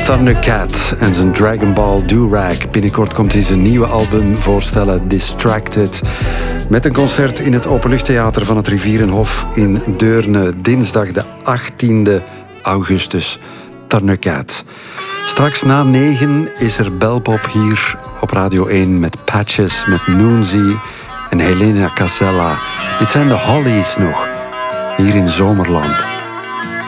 Thundercat en zijn Dragon Ball Do-Rag. Binnenkort komt hij zijn nieuwe album voorstellen, Distracted. Met een concert in het Openluchttheater van het Rivierenhof in Deurne. Dinsdag de 18e augustus. Thundercat. Straks na 9 is er Belpop hier op Radio 1 met Patches, met Moonsey en Helena Casella. Dit zijn de Hollies nog, hier in Zomerland.